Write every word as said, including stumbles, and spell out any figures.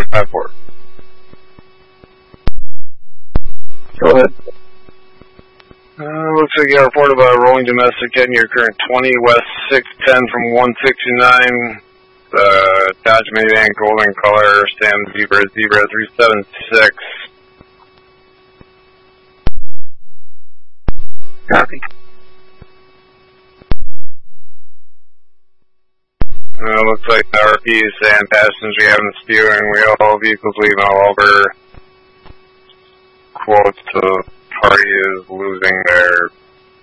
five four. Go ahead. Uh, looks like you got reported about a rolling domestic getting your current twenty West six ten from one sixty-nine. Uh, Dodge minivan, golden color, Sam Zebra, Zebra three seven six. Copy. Uh, looks like the R P is saying passenger having the steering wheel, vehicles leaving all over. Quotes, the party is losing their